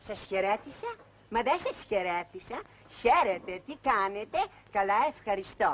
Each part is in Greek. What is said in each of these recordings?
Σας χαιρέτησα? Μα δεν σας χαιρέτησα. Χαίρετε, τι κάνετε? Καλά, ευχαριστώ.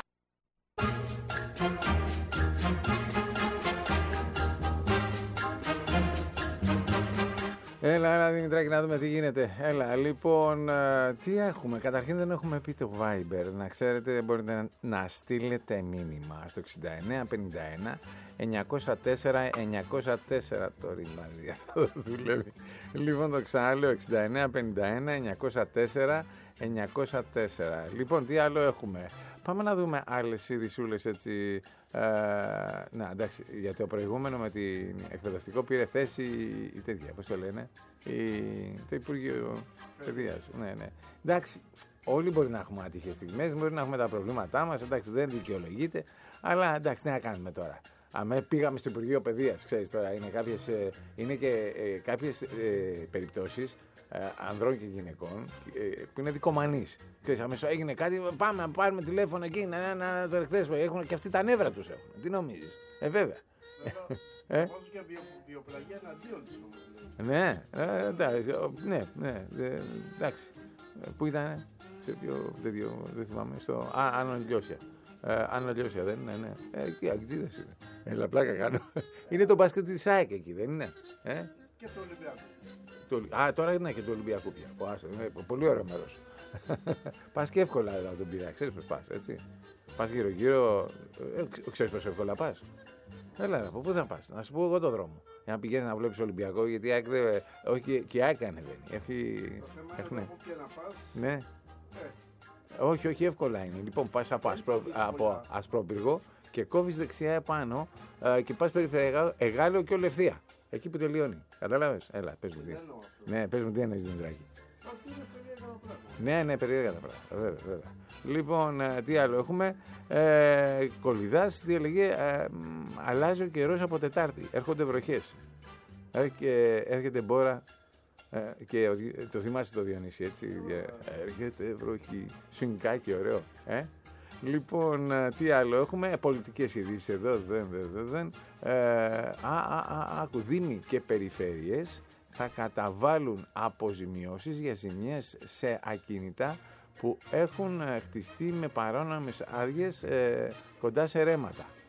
Έλα Δημητράκη, να δούμε τι γίνεται. Έλα, λοιπόν, τι έχουμε? Καταρχήν δεν έχουμε πει το Viber. Να ξέρετε, μπορείτε να στείλετε μήνυμα στο 6951 904 904. Το ρημάδι αυτό δεν δουλεύει. Λοιπόν, το ξαναλέω, 6951 904 904. Λοιπόν, τι άλλο έχουμε? Πάμε να δούμε άλλες ειδησούλες έτσι. Να, εντάξει, για το προηγούμενο με την εκπαιδευτικό πήρε θέση η τέτοια, πώς το λένε, το Υπουργείο Παιδείας. Ναι. Εντάξει, όλοι μπορεί να έχουμε ατυχές στιγμές, μπορεί να έχουμε τα προβλήματά μας, εντάξει, δεν δικαιολογείται, αλλά εντάξει, τι να κάνουμε τώρα. Αν πήγαμε στο Υπουργείο Παιδείας, ξέρεις τώρα, είναι και κάποιες περιπτώσεις ανδρών και γυναικών που είναι δικομανείς. Ξέρεις, αμέσως έγινε κάτι, πάμε να πάρουμε τηλέφωνο εκεί, να το εκθέσουμε. Έχουν και αυτοί τα νεύρα τους έχουν. Τι νομίζεις? Βέβαια. Όσο και βιοπλαγία εναντίον της. Ναι, εντάξει. Πού ήτανε? Σε ποιο τέτοιο, δεν θυμάμαι. Στο Άνω Λιώσια. Άνω Λιώσια δεν είναι? Ναι. Εκεί αγκτζίδες είναι. Έλα, πλάκα κάνω. Είναι το μπάσκετ της ΑΕΚ εκεί, δεν είναι? Και το Ολυμπιακό. Τώρα είναι και το Ολυμπιακό πια. Είναι πολύ ωραίο μέρος. Πας και εύκολα να τον πειράξει. Ξέρεις πώς πας, έτσι. Πας γύρω-γύρω. Ξέρεις πώς εύκολα πας? Έλα, από πού θα πας? Να σου πω εγώ το δρόμο. Για να πηγαίνεις να βλέπεις Ολυμπιακό, γιατί η ΑΕΚ δεν. Όχι, και η ΑΕΚ ανεβαίνει. Έχουν. Να πας. Ναι. Όχι, εύκολα είναι. Λοιπόν, πας από Ασπρόπυργο και κόβεις δεξιά επάνω και πας περιφερειακά Εγάλεο και Ολευθεία. Εκεί που τελειώνει. Κατάλαβες? Έλα, πες μου τι. Ναι, πες μου τι εννοείς, Δημητράκη. Ναι, περίεργα τα πράγματα. Βέβαια. Λοιπόν, τι άλλο έχουμε? Κολυδάς, τι έλεγε? Αλλάζει ο καιρός από Τετάρτη. Έρχονται βροχές. Έρχεται μπόρα. Και το θυμάσαι το Διονύση, έτσι? Έρχεται βροχή. Σουινκάκι, ωραίο. Λοιπόν, τι άλλο έχουμε? Πολιτικές ειδήσεις εδώ, δεν. Δήμοι και περιφέρειες θα καταβάλουν αποζημιώσεις για ζημιές σε ακίνητα που έχουν χτιστεί με παράνομες άδειες κοντά σε ρέματα.